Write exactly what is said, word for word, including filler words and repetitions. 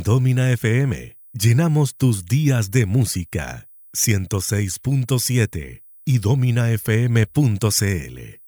Domina F M, llenamos tus días de música. ciento seis punto siete y domina f m punto c l.